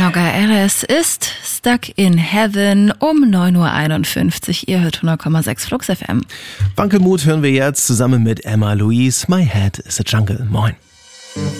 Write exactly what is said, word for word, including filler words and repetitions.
Noga Alice ist Stuck in Heaven um neun Uhr einundfünfzig. Ihr hört hundert Komma sechs Flux F M. Wankelmut hören wir jetzt zusammen mit Emma Louise. My Head is a Jungle. Moin.